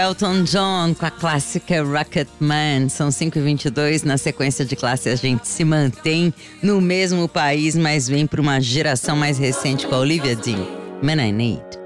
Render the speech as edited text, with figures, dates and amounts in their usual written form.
Elton John com a clássica Rocketman. São 5h22. Na sequência de classe a gente se mantém no mesmo país, mas vem para uma geração mais recente com a Olivia Dean. Man I Need.